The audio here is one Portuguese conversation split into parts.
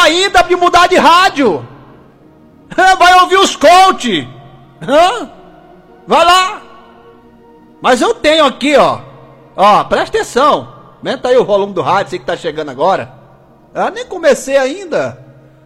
ainda de mudar de rádio. Vai ouvir os coach. Vai lá. Mas eu tenho aqui, ó, presta atenção. Aumenta aí o volume do rádio, você que tá chegando agora. Nem comecei ainda.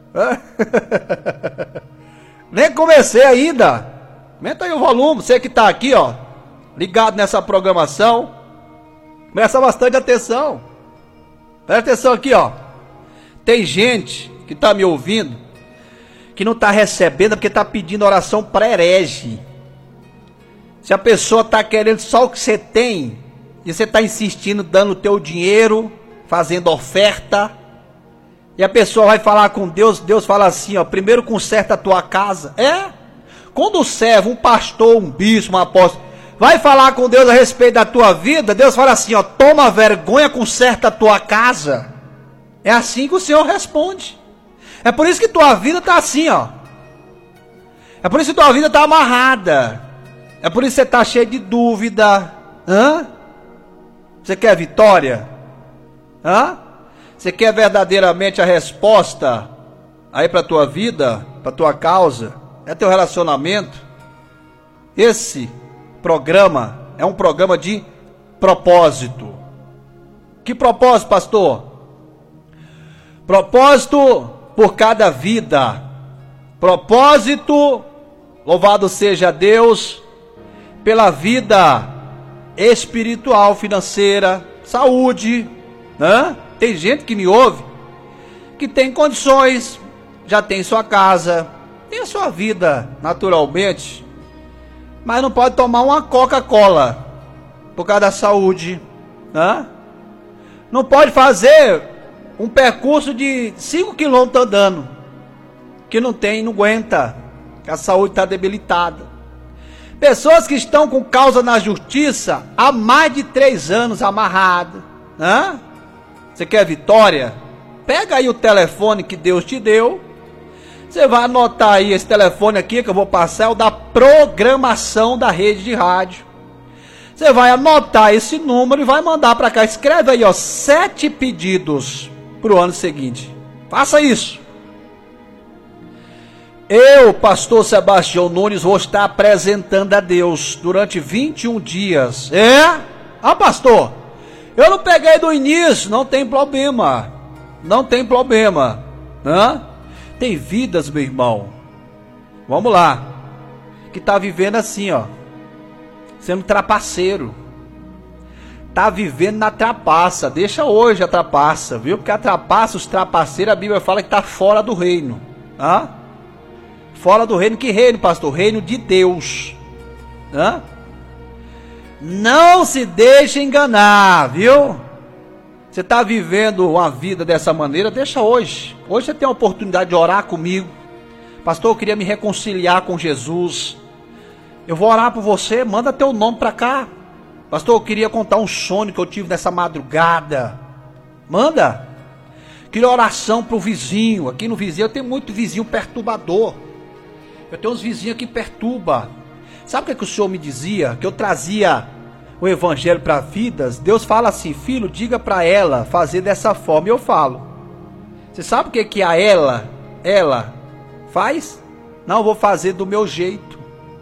Nem comecei ainda. Aumenta aí o volume, você que tá aqui, ó, ligado nessa programação. Presta bastante atenção. Presta atenção aqui, ó. Tem gente que tá me ouvindo que não tá recebendo porque tá pedindo oração para herege. Se a pessoa tá querendo só o que você tem e você tá insistindo, dando o teu dinheiro, fazendo oferta, e a pessoa vai falar com Deus, Deus fala assim, ó, primeiro conserta a tua casa. Quando o servo, um pastor, um bispo, um apóstolo, vai falar com Deus a respeito da tua vida, Deus fala assim, ó, toma vergonha, conserta a tua casa. É assim que o Senhor responde. É por isso que tua vida está assim, ó. É por isso que tua vida está amarrada. É por isso que você está cheio de dúvida. Você quer vitória? Você quer verdadeiramente a resposta aí para tua vida, para tua causa? É teu relacionamento? Esse programa é um programa de propósito. Que propósito, pastor? Propósito por cada vida. Propósito, louvado seja Deus, pela vida espiritual, financeira, saúde, Tem gente que me ouve, que tem condições, já tem sua casa, tem a sua vida naturalmente, mas não pode tomar uma Coca-Cola por causa da saúde, Não pode fazer um percurso de 5 km andando, que não aguenta, que a saúde está debilitada. Pessoas que estão com causa na justiça há mais de 3 anos amarradas. Você quer vitória? Pega aí o telefone que Deus te deu. Você vai anotar aí esse telefone aqui que eu vou passar, é o da programação da rede de rádio. Você vai anotar esse número e vai mandar para cá. Escreve aí, ó, 7 pedidos para o ano seguinte. Faça isso. Eu, pastor Sebastião Nunes, vou estar apresentando a Deus durante 21 dias. Pastor, eu não peguei do início. Não tem problema. Não tem problema. Tem vidas, meu irmão. Vamos lá. Que está vivendo assim, ó, sendo trapaceiro. Tá vivendo na trapaça. Deixa hoje a trapaça, viu? Porque a trapaça, os trapaceiros, a Bíblia fala que tá fora do reino. Fora do reino. Que reino, pastor? Reino de Deus. Não se deixe enganar, viu? Você tá vivendo uma vida dessa maneira, deixa hoje. Hoje você tem a oportunidade de orar comigo. Pastor, eu queria me reconciliar com Jesus. Eu vou orar por você, manda teu nome para cá. Pastor, eu queria contar um sonho que eu tive nessa madrugada. Manda. Queria oração pro vizinho. Aqui no vizinho, eu tenho muito vizinho perturbador. Eu tenho uns vizinhos que perturbam. Sabe o que o Senhor me dizia? Que eu trazia o evangelho para vidas. Deus fala assim, filho, diga para ela fazer dessa forma. E eu falo. Você sabe o que a ela faz? Não, eu vou fazer do meu jeito.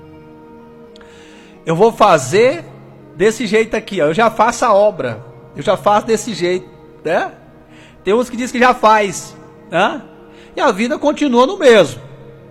Eu vou fazer desse jeito aqui, ó. Eu já faço a obra. Eu já faço desse jeito, Tem uns que dizem que já faz, E a vida continua no mesmo.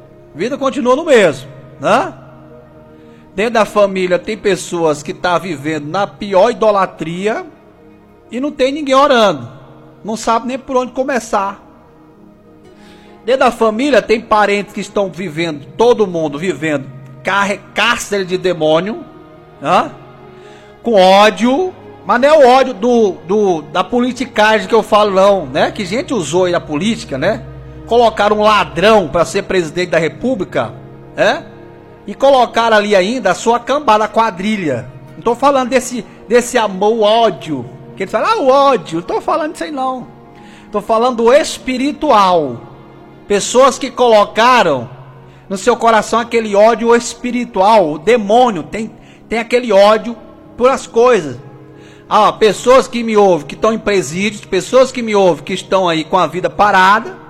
Dentro da família tem pessoas que estão vivendo na pior idolatria e não tem ninguém orando. Não sabe nem por onde começar. Dentro da família tem parentes que estão vivendo, todo mundo vivendo cárcere de demônio, com ódio, mas não é o ódio da politicagem que eu falo não, que gente usou aí a política, colocaram um ladrão para ser presidente da república, e colocaram ali ainda a sua cambada, a quadrilha. Não estou falando desse amor, o ódio, que eles falam, o ódio, não estou falando disso aí não, estou falando do espiritual, pessoas que colocaram no seu coração aquele ódio espiritual, o demônio tem aquele ódio por as coisas. Pessoas que me ouvem, que estão em presídios, pessoas que me ouvem, que estão aí com a vida parada,